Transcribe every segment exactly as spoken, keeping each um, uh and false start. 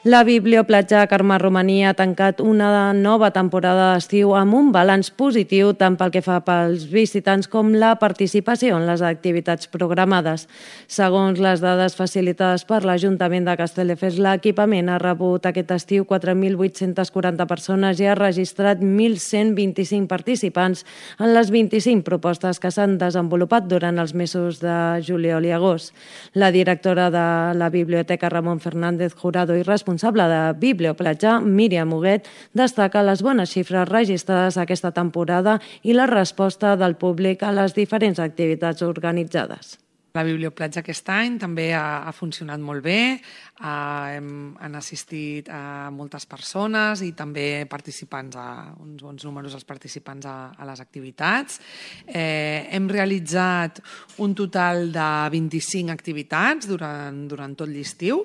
La Biblioplatja Carme Romaní ha tancat una nova temporada d'estiu amb un balanç positiu tant pel que fa pels visitants com la participació en les activitats programades. Segons les dades facilitades per l'Ajuntament de Castelldefels, l'equipament ha rebut aquest estiu quatre mil vuit-cents quaranta persones i ha registrat mil cent vint-i-cinc participants en les vint-i-cinc propostes que s'han desenvolupat durant els mesos de juliol i agost. La directora de la Biblioteca Ramon Fernández Jurado i responsable responsable de Biblioplatja, Míriam Huguet, destaca les bones xifres registrades aquesta temporada i la resposta del públic a les diferents activitats organitzades. La Biblioplatja aquest any també ha, ha funcionat molt bé, ha, hem, han assistit a moltes persones i també participants, a, uns bons números els participants a, a les activitats. Eh, hem realitzat un total de vint-i-cinc activitats durant, durant tot l'estiu,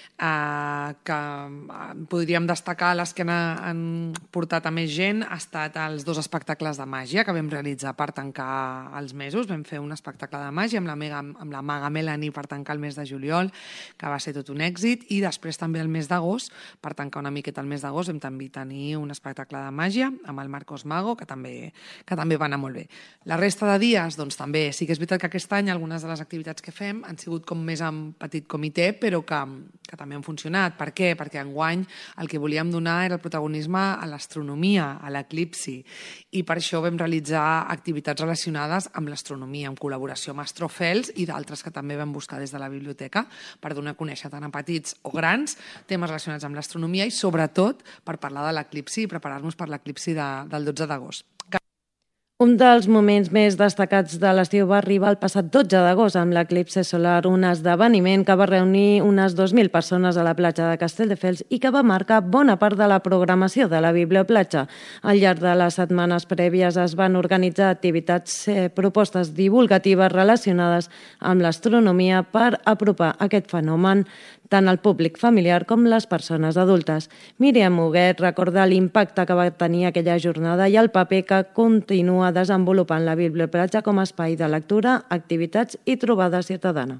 Uh, que uh, podríem destacar les que han, han portat a més gent ha estat els dos espectacles de màgia que vam realitzar per tancar els mesos. Vam fer un espectacle de màgia amb la, Mega, amb la Maga Melanie per tancar el mes de juliol, que va ser tot un èxit, i després també el mes d'agost, per tancar una miqueta el mes d'agost, vam també tenir un espectacle de màgia amb el Marcos Mago, que també, que també va anar molt bé. La resta de dies, doncs també, sí que és veritat que aquest any algunes de les activitats que fem han sigut com més en petit comitè, però que, que també han funcionat. Per què? Perquè enguany el que volíem donar era el protagonisme a l'astronomia, a l'eclipsi, i per això vam realitzar activitats relacionades amb l'astronomia, en col·laboració amb Astrofels i d'altres que també vam buscar des de la biblioteca per donar a conèixer tant a petits o grans temes relacionats amb l'astronomia i sobretot per parlar de l'eclipsi i preparar-nos per l'eclipsi de, del dotze d'agost. Un dels moments més destacats de l'estiu va arribar el passat dotze d'agost amb l'eclipsi solar, un esdeveniment que va reunir unes dos mil persones a la platja de Castelldefels i que va marcar bona part de la programació de la Biblioplatja. Al llarg de les setmanes prèvies es van organitzar activitats, eh, propostes divulgatives relacionades amb l'astronomia per apropar aquest fenomen tant al públic familiar com les persones adultes. Míriam Huguet recorda l'impacte que va tenir aquella jornada i el paper que continua desenvolupant la Biblioplatja com a espai de lectura, activitats i trobada ciutadana.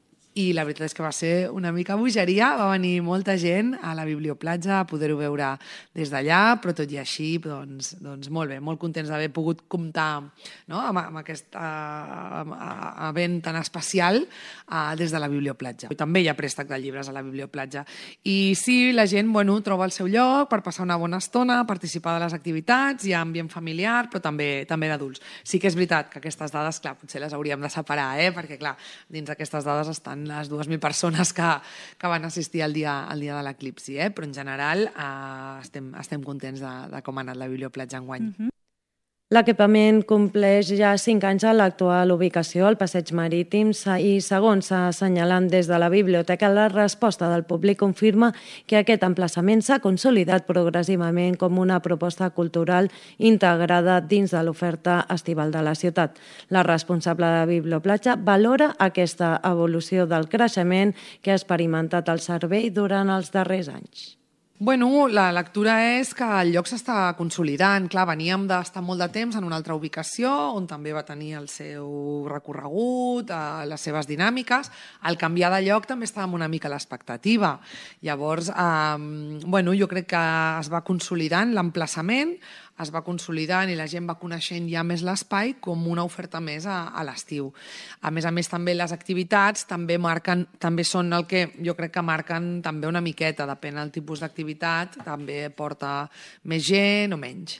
I la veritat és que va ser una mica bogeria, va venir molta gent a la Biblioplatja a poder-ho veure des d'allà, però tot i així, doncs, doncs molt bé, molt contents d'haver pogut comptar, no?, amb, amb aquest uh, event tan especial uh, des de la Biblioplatja. I també hi ha préstec de llibres a la Biblioplatja. I sí, la gent, bueno, troba el seu lloc per passar una bona estona, participar de les activitats, hi ha ambient familiar, però també també d'adults. Sí que és veritat que aquestes dades, clar, potser les hauríem de separar, eh? Perquè, clar, dins d'aquestes dades estan les dues mil persones que, que van assistir al dia, al dia de l'eclipsi, eh? Però en general eh, estem, estem contents de, de com ha anat la Biblioplatja enguany. Mm-hmm. L'equipament compleix ja cinc anys a l'actual ubicació al Passeig Marítim i, segons s'ha assenyalat des de la biblioteca, la resposta del públic confirma que aquest emplaçament s'ha consolidat progressivament com una proposta cultural integrada dins de l'oferta estival de la ciutat. La responsable de la Biblioplatja valora aquesta evolució del creixement que ha experimentat el servei durant els darrers anys. Bueno, la lectura és que el lloc s'està consolidant. Clar, veníem d'estar molt de temps en una altra ubicació, on també va tenir el seu recorregut, les seves dinàmiques. Al canviar de lloc també estàvem una mica a l'expectativa. Llavors, eh, bueno, jo crec que es va consolidant l'emplaçament, es va consolidant i la gent va coneixent ja més l'espai com una oferta més a, a l'estiu. A més a més, també les activitats també marquen, també són el que jo crec que marquen també una miqueta, depèn del tipus d'activitat, també porta més gent o menys.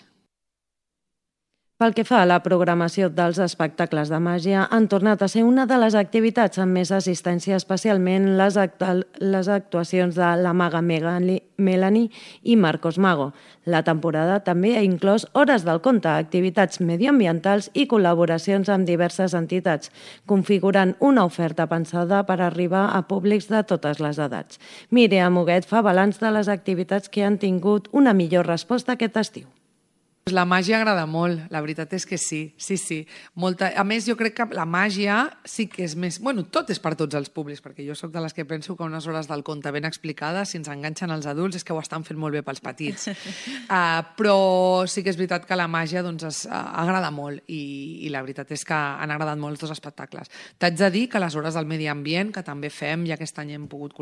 Pel que fa a la programació dels espectacles de màgia, han tornat a ser una de les activitats amb més assistència, especialment les, actu les actuacions de la Maga Melanie i Marcos Mago. La temporada també ha inclòs hores del conte, activitats medioambientals i col·laboracions amb diverses entitats, configurant una oferta pensada per arribar a públics de totes les edats. Míriam Huguet fa balanç de les activitats que han tingut una millor resposta aquest estiu. La màgia agrada molt, la veritat és que sí, sí, sí. Molta... A més, jo crec que la màgia sí que és més... Bueno, tot és per tots els públics, perquè jo sóc de les que penso que unes hores del conte ben explicades, si ens enganxen els adults, és que ho estan fent molt bé pels petits. Uh, però sí que és veritat que la màgia doncs, es, uh, agrada molt i, i la veritat és que han agradat molt els dos espectacles. T'haig de dir que les hores del medi ambient, que també fem, i aquest any hem pogut